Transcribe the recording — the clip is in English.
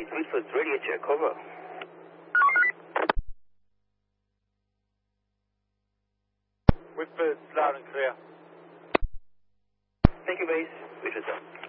Whitford's radio check, over. Whitford's loud and clear. Thank you, base. Whitford's up.